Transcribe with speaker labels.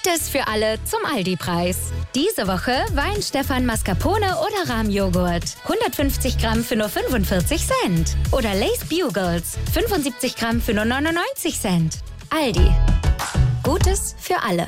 Speaker 1: Gutes für alle zum Aldi-Preis. Diese Woche Wein-Stefan Mascarpone oder Rahmjoghurt. 150 Gramm für nur 45 Cent. Oder Lay's Bugles. 75 Gramm für nur 99 Cent. Aldi. Gutes für alle.